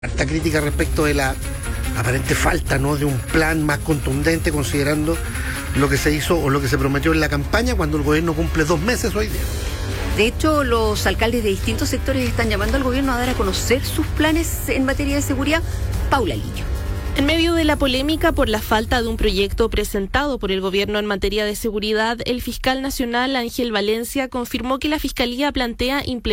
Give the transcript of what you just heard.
Harta crítica respecto de la aparente falta, ¿no?, de un plan más contundente considerando lo que se hizo o lo que se prometió en la campaña cuando el gobierno cumple 2 meses hoy día. De hecho, los alcaldes de distintos sectores están llamando al gobierno a dar a conocer sus planes en materia de seguridad. Paula Lillo. En medio de la polémica por la falta de un proyecto presentado por el gobierno en materia de seguridad, el fiscal nacional Ángel Valencia confirmó que la Fiscalía plantea implementar